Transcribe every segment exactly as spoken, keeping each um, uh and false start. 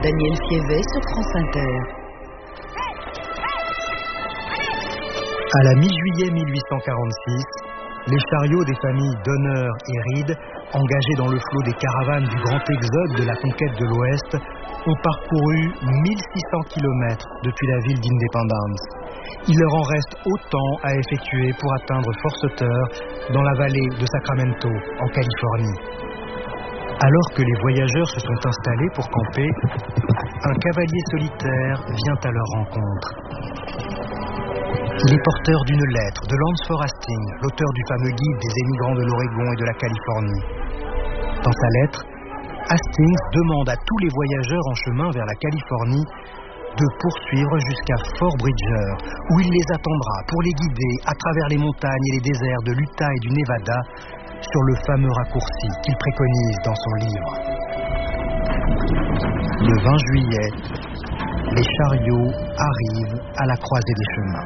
Daniel Fievet sur France Inter. À la mi-juillet mille huit cent quarante-six, les chariots des familles Donner et Reed, engagés dans le flot des caravanes du grand exode de la conquête de l'Ouest, ont parcouru mille six cents kilomètres depuis la ville d'Independence. Il leur en reste autant à effectuer pour atteindre Fort Sutter dans la vallée de Sacramento, en Californie. Alors que les voyageurs se sont installés pour camper, un cavalier solitaire vient à leur rencontre. Il est porteur d'une lettre de Lansford Hastings, l'auteur du fameux guide des émigrants de l'Oregon et de la Californie. Dans sa lettre, Hastings demande à tous les voyageurs en chemin vers la Californie de poursuivre jusqu'à Fort Bridger, où il les attendra pour les guider à travers les montagnes et les déserts de l'Utah et du Nevada sur le fameux raccourci qu'il préconise dans son livre. Le vingt juillet, les chariots arrivent à la croisée des chemins.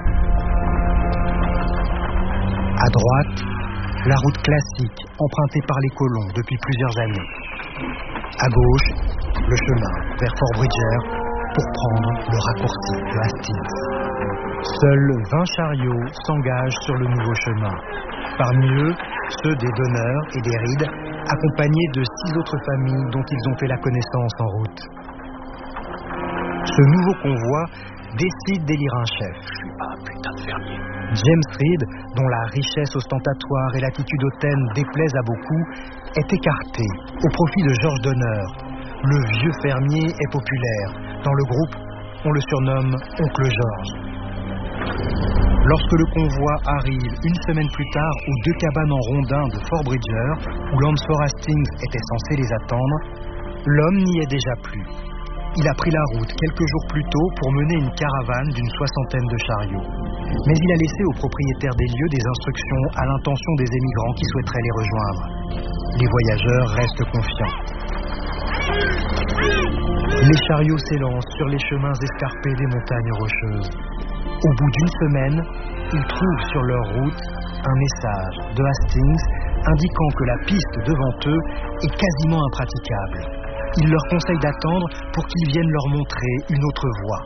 À droite, la route classique empruntée par les colons depuis plusieurs années. À gauche, le chemin vers Fort Bridger pour prendre le raccourci de Hastings. Seuls vingt chariots s'engagent sur le nouveau chemin. Parmi eux, ceux des Donner et des Reed, accompagnés de six autres familles dont ils ont fait la connaissance en route. Ce nouveau convoi décide d'élire un chef. Je suis pas un putain de fermier. James Reed, dont la richesse ostentatoire et l'attitude hautaine déplaisent à beaucoup, est écarté au profit de George Donner. Le vieux fermier est populaire. Dans le groupe, on le surnomme Oncle George. Lorsque le convoi arrive une semaine plus tard aux deux cabanes en rondins de Fort Bridger, où Lansford Hastings était censé les attendre, l'homme n'y est déjà plus. Il a pris la route quelques jours plus tôt pour mener une caravane d'une soixantaine de chariots. Mais il a laissé aux propriétaires des lieux des instructions à l'intention des émigrants qui souhaiteraient les rejoindre. Les voyageurs restent confiants. Les chariots s'élancent sur les chemins escarpés des montagnes rocheuses. Au bout d'une semaine, ils trouvent sur leur route un message de Hastings indiquant que la piste devant eux est quasiment impraticable. Il leur conseille d'attendre pour qu'ils viennent leur montrer une autre voie.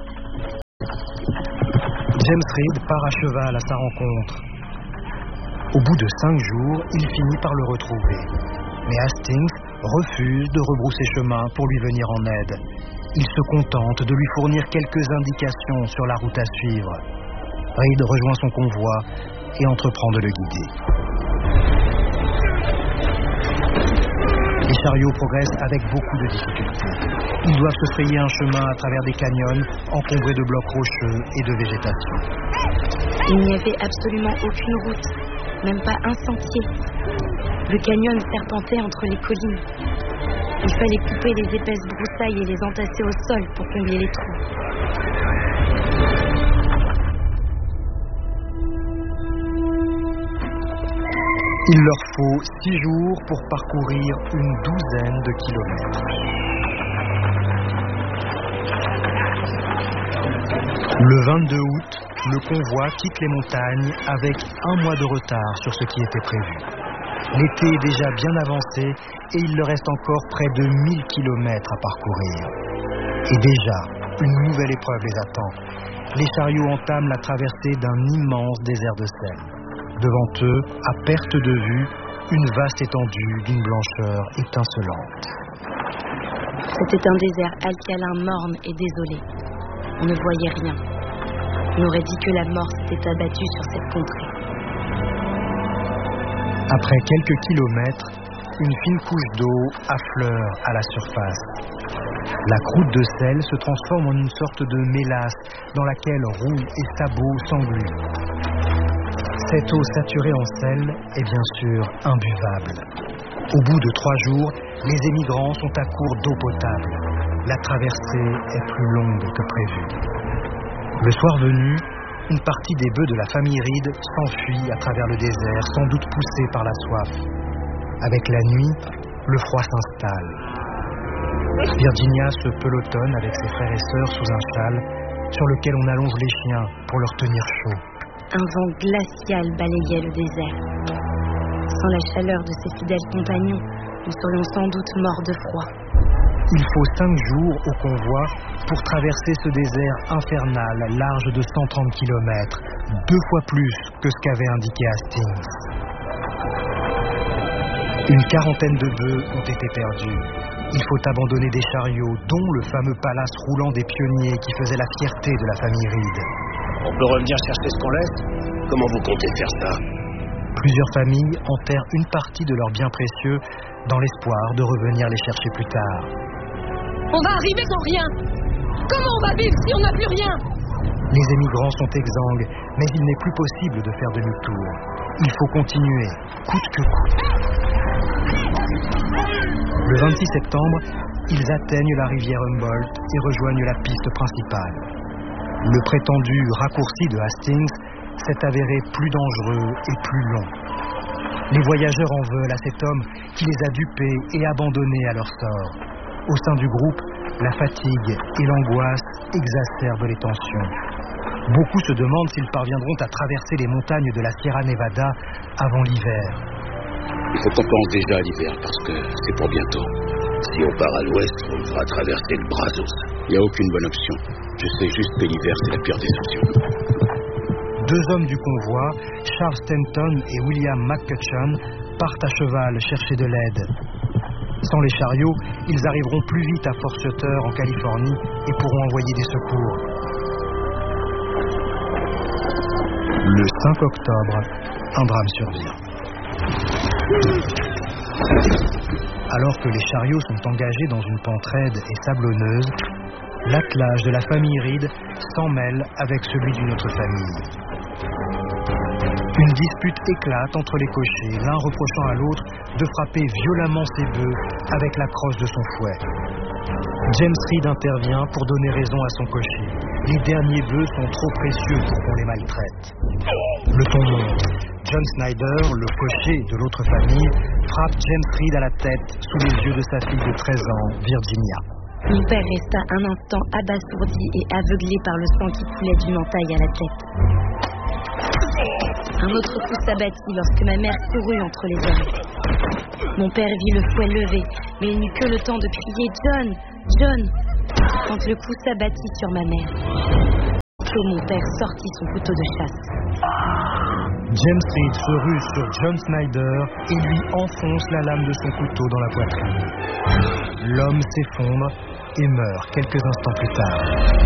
James Reed part à cheval à sa rencontre. Au bout de cinq jours, il finit par le retrouver. Mais Hastings refuse de rebrousser chemin pour lui venir en aide. Il se contente de lui fournir quelques indications sur la route à suivre. Reed rejoint son convoi et entreprend de le guider. Les chariots progressent avec beaucoup de difficultés. Ils doivent se frayer un chemin à travers des canyons encombrés de blocs rocheux et de végétation. Il n'y avait absolument aucune route, même pas un sentier. Le canyon serpentait entre les collines. Il fallait couper les épaisses broussailles et les entasser au sol pour combler les trous. Il leur faut six jours pour parcourir une douzaine de kilomètres. Le vingt-deux août, le convoi quitte les montagnes avec un mois de retard sur ce qui était prévu. L'été est déjà bien avancé et il leur reste encore près de mille kilomètres à parcourir. Et déjà, une nouvelle épreuve les attend. Les chariots entament la traversée d'un immense désert de sel. Devant eux, à perte de vue, une vaste étendue d'une blancheur étincelante. C'était un désert alcalin, morne et désolé. On ne voyait rien. On aurait dit que la mort s'était abattue sur cette contrée. Après quelques kilomètres, une fine couche d'eau affleure à la surface. La croûte de sel se transforme en une sorte de mélasse dans laquelle roue et sabots s'engluent. Cette eau saturée en sel est bien sûr imbuvable. Au bout de trois jours, les émigrants sont à court d'eau potable. La traversée est plus longue que prévu. Le soir venu, une partie des bœufs de la famille Reed s'enfuit à travers le désert, sans doute poussés par la soif. Avec la nuit, le froid s'installe. Virginia se pelotonne avec ses frères et sœurs sous un châle sur lequel on allonge les chiens pour leur tenir chaud. Un vent glacial balayait le désert. Sans la chaleur de ses fidèles compagnons, nous serions sans doute morts de froid. Il faut cinq jours au convoi pour traverser ce désert infernal large de cent trente kilomètres, deux fois plus que ce qu'avait indiqué Hastings. Une quarantaine de bœufs ont été perdus. Il faut abandonner des chariots, dont le fameux palace roulant des pionniers qui faisait la fierté de la famille Reed. On peut revenir chercher ce qu'on laisse? Comment vous comptez faire ça? Plusieurs familles enterrent une partie de leurs biens précieux dans l'espoir de revenir les chercher plus tard. On va arriver sans rien. Comment on va vivre si on n'a plus rien? Les émigrants sont exsangues, mais il n'est plus possible de faire demi-tour. Il faut continuer, coûte que coûte. Le vingt-six septembre, ils atteignent la rivière Humboldt et rejoignent la piste principale. Le prétendu raccourci de Hastings s'est avéré plus dangereux et plus long. Les voyageurs en veulent à cet homme qui les a dupés et abandonnés à leur sort. Au sein du groupe, la fatigue et l'angoisse exacerbent les tensions. Beaucoup se demandent s'ils parviendront à traverser les montagnes de la Sierra Nevada avant l'hiver. Il faut qu'on pense déjà à l'hiver parce que c'est pour bientôt. Si on part à l'ouest, on devra traverser le Brazos. Il n'y a aucune bonne option. Je sais juste que l'hiver, c'est la pire des options. Deux hommes du convoi, Charles Stanton et William McCutcheon, partent à cheval chercher de l'aide. Sans les chariots, ils arriveront plus vite à Fort Sutter en Californie et pourront envoyer des secours. Le cinq octobre, un drame survient. Alors que les chariots sont engagés dans une pente raide et sablonneuse, l'attelage de la famille Reed s'en mêle avec celui d'une autre famille. Une dispute éclate entre les cochers, l'un reprochant à l'autre de frapper violemment ses bœufs avec la crosse de son fouet. James Reed intervient pour donner raison à son cocher. Les derniers bœufs sont trop précieux pour qu'on les maltraite. Le ton monte. John Snyder, le cocher de l'autre famille, frappe James Reed à la tête sous les yeux de sa fille de treize ans, Virginia. Mon père resta un instant abasourdi et aveuglé par le sang qui coulait d'une entaille à la tête. Un autre coup s'abattit lorsque ma mère courut entre les hommes. Mon père vit le fouet levé, mais il n'eut que le temps de crier « John, John !» quand le coup s'abattit sur ma mère. Que mon père sortit son couteau de chasse. James Reed se ruse sur John Snyder et lui enfonce la lame de son couteau dans la poitrine. L'homme s'effondre et meurt quelques instants plus tard.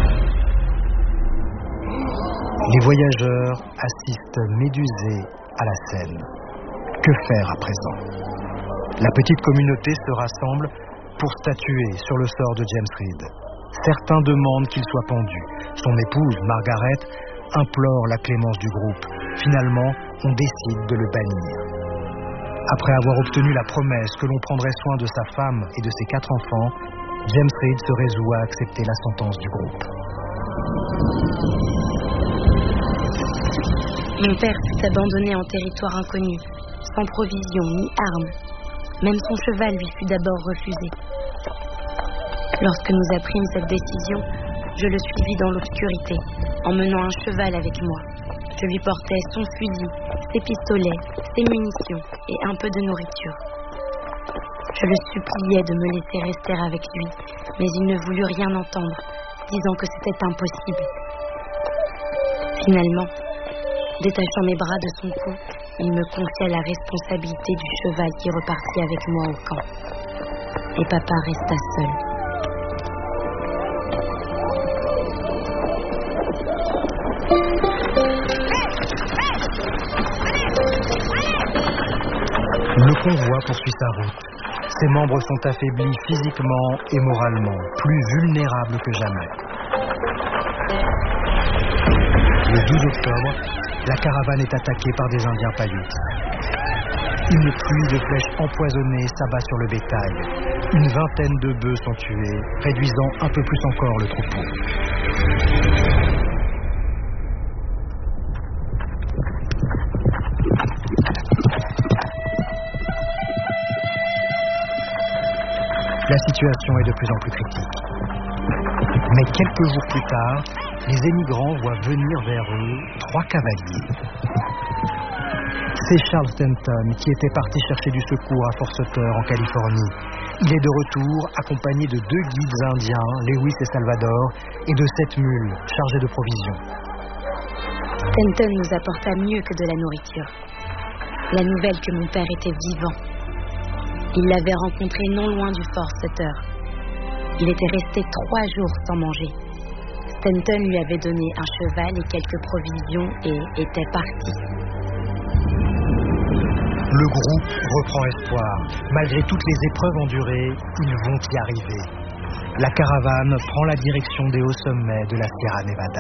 Les voyageurs assistent médusés à la scène. Que faire à présent? La petite communauté se rassemble pour statuer sur le sort de James Reed. Certains demandent qu'il soit pendu. Son épouse, Margaret, implore la clémence du groupe. Finalement, on décide de le bannir. Après avoir obtenu la promesse que l'on prendrait soin de sa femme et de ses quatre enfants, James Reed se résout à accepter la sentence du groupe. Mon père fut abandonné en territoire inconnu, sans provisions ni armes. Même son cheval lui fut d'abord refusé. Lorsque nous apprîmes cette décision, je le suivis dans l'obscurité, emmenant un cheval avec moi. Je lui portais son fusil, ses pistolets, ses munitions et un peu de nourriture. Je le suppliais de me laisser rester avec lui, mais il ne voulut rien entendre, disant que c'était impossible. Finalement, détachant mes bras de son cou, il me confia la responsabilité du cheval qui repartit avec moi au camp. Et papa resta seul. Le convoi poursuit sa route. Ses membres sont affaiblis physiquement et moralement, plus vulnérables que jamais. Le douze octobre, la caravane est attaquée par des Indiens Paiutes. Une pluie de flèches empoisonnées s'abat sur le bétail. Une vingtaine de bœufs sont tués, réduisant un peu plus encore le troupeau. La situation est de plus en plus critique. Mais quelques jours plus tard, les émigrants voient venir vers eux trois cavaliers. C'est Charles Stanton qui était parti chercher du secours à Fort Sutter en Californie. Il est de retour, accompagné de deux guides indiens, Lewis et Salvador, et de sept mules chargées de provisions. Stanton nous apporta mieux que de la nourriture. La nouvelle que mon père était vivant. Il l'avait rencontré non loin du fort Sutter. Il était resté trois jours sans manger. Stanton lui avait donné un cheval et quelques provisions et était parti. Le groupe reprend espoir. Malgré toutes les épreuves endurées, ils vont y arriver. La caravane prend la direction des hauts sommets de la Sierra Nevada.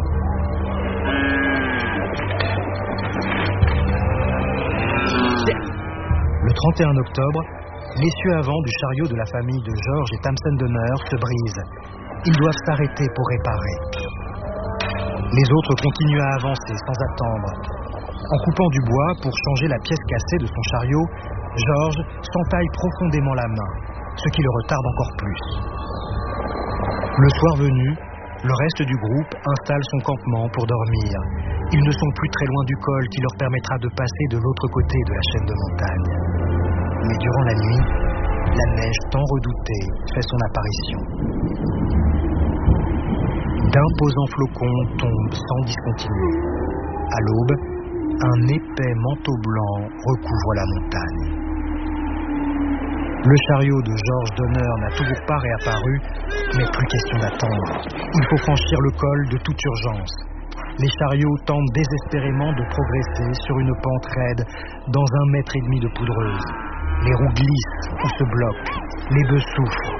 Le trente et un octobre, l'essieu avant du chariot de la famille de George et Tamsen Donner se brise. Ils doivent s'arrêter pour réparer. Les autres continuent à avancer sans attendre. En coupant du bois pour changer la pièce cassée de son chariot, George s'entaille profondément la main, ce qui le retarde encore plus. Le soir venu, le reste du groupe installe son campement pour dormir. Ils ne sont plus très loin du col qui leur permettra de passer de l'autre côté de la chaîne de montagnes. Mais durant la nuit, la neige tant redoutée fait son apparition. D'imposants flocons tombent sans discontinuer. À l'aube, un épais manteau blanc recouvre la montagne. Le chariot de George Donner n'a toujours pas réapparu, mais plus question d'attendre. Il faut franchir le col de toute urgence. Les chariots tentent désespérément de progresser sur une pente raide dans un mètre et demi de poudreuse. Les roues glissent ou se bloquent. Les bœufs souffrent.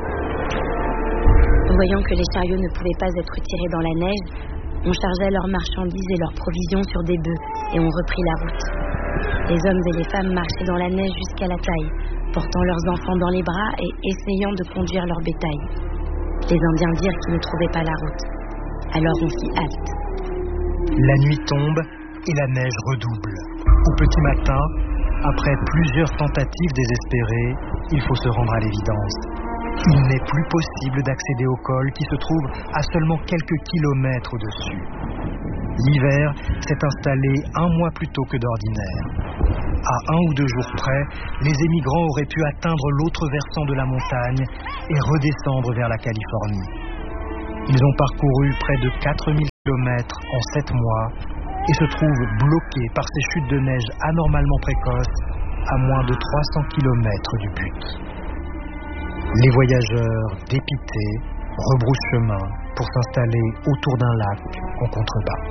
Voyant que les chariots ne pouvaient pas être tirés dans la neige, on chargea leurs marchandises et leurs provisions sur des bœufs et on reprit la route. Les hommes et les femmes marchaient dans la neige jusqu'à la taille, portant leurs enfants dans les bras et essayant de conduire leur bétail. Les Indiens dirent qu'ils ne trouvaient pas la route. Alors on fit halte. La nuit tombe et la neige redouble. Au petit matin, après plusieurs tentatives désespérées, il faut se rendre à l'évidence. Il n'est plus possible d'accéder au col qui se trouve à seulement quelques kilomètres au-dessus. L'hiver s'est installé un mois plus tôt que d'ordinaire. À un ou deux jours près, les émigrants auraient pu atteindre l'autre versant de la montagne et redescendre vers la Californie. Ils ont parcouru près de quatre mille kilomètres en sept mois et se trouvent bloqués par ces chutes de neige anormalement précoces à moins de trois cents kilomètres du but. Les voyageurs, dépités, rebroussent chemin pour s'installer autour d'un lac en contrebas.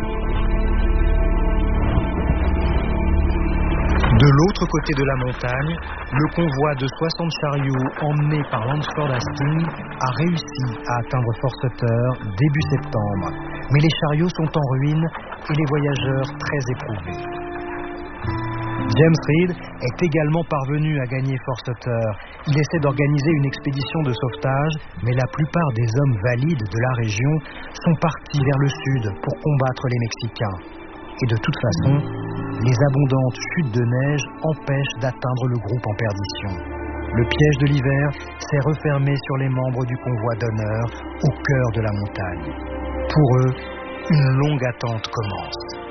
De l'autre côté de la montagne, le convoi de soixante chariots emmenés par Lansford Hastings a réussi à atteindre Fort Sutter début septembre. Mais les chariots sont en ruine et les voyageurs très éprouvés. James Reed est également parvenu à gagner Fort Sutter. Il essaie d'organiser une expédition de sauvetage, mais la plupart des hommes valides de la région sont partis vers le sud pour combattre les Mexicains. Et de toute façon, les abondantes chutes de neige empêchent d'atteindre le groupe en perdition. Le piège de l'hiver s'est refermé sur les membres du convoi d'honneur au cœur de la montagne. Pour eux, une longue attente commence.